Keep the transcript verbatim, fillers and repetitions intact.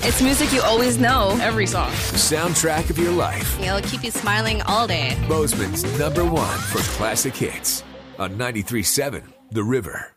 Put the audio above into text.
It's music you always know. Every song. The soundtrack of your life. It'll keep you smiling all day. Bozeman's number one for classic hits on ninety-three point seven The River.